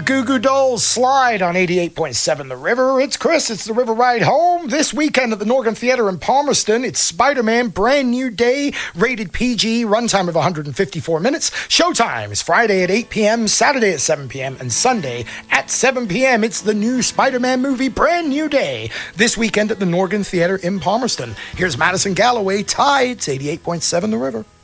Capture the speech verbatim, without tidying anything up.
The Goo Goo Dolls slide on eighty-eight point seven The River. It's Chris, it's The River Ride Home. This weekend at the Norgan Theatre in Palmerston, it's Spider-Man Brand New Day, rated P G, runtime of one hundred fifty-four minutes. Showtime is Friday at eight p.m., Saturday at seven p.m., and Sunday at seven p.m. It's the new Spider-Man movie, Brand New Day, this weekend at the Norgan Theatre in Palmerston. Here's Madison Galloway, Tides, eighty-eight point seven The River.